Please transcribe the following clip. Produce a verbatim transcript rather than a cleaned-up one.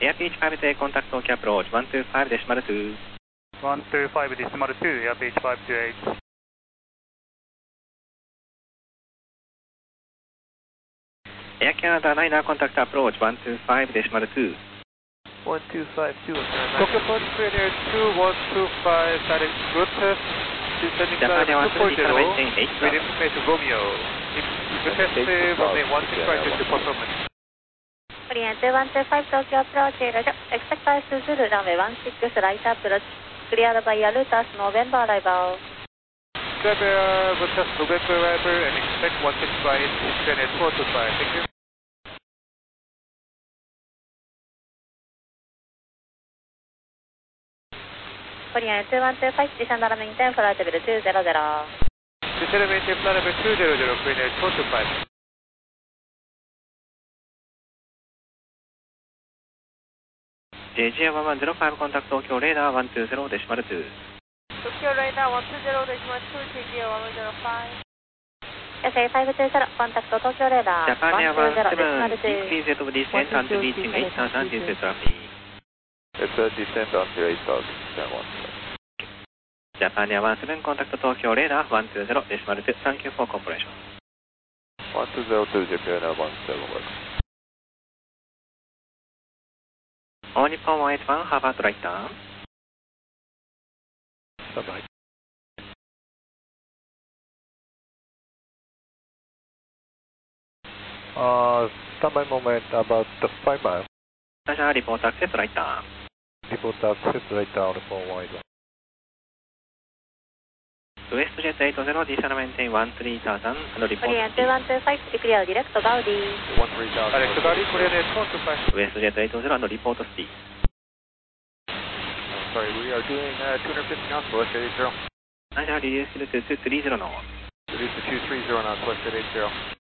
Air P H five to contact Tokyo approach one two five decimal two. one two five decimal two, Air P H five two eight. Air Canada niner contact approach one two five decimal two. one two five two. Tokyo Approach Trainer two one two five, that is good test. Descending Japan climb two point zero, maintain eight. with information Romeo. Good test, runway one six five to performance. Korean two one two five Tokyo Approach, Roger. Expect us to Zulu, runway one six right approach. Cleared by Yalutas, November arrival. Cleared by good test, November arrival, and expect one six five, Trainer four two five. Thank you. Korean two one two five, descend and maintain flight level two zero zero. Descend and maintain flight level two zero zero, Korean four two five. J G one one zero five contact Tokyo radar one two zero decimal two. Tokyo radar one two zero decimal two, J G one one zero five. S A five two zero, contact Tokyo radar Japan one Air two zero one decimal seven, two. increase rate of descent until reaching eight thousand due to traffic. It's a descent until eight thousand, ten one. Japan Air one seven contact Tokyo radar one two zero decimal two. Thank you for cooperation. one two zero two, Japan Air one seven, welcome. All Nippon one eight one, have a right turn. Bye-bye. Uh, standby moment about the five miles. Roger, report access right turn. Report access right down for one eight one. WestJet eight zero, descend maintain one three thousand and report. Korean two one two five, clear direct Gaudi. one three thousand. Alex Gaudi, Korean four two five. WestJet eight zero and report speed. Sorry, we are doing uh, two hundred fifty knots, West eight zero. Roger, reduce to two three zero knots. Reduce to two three zero knots, West eight zero.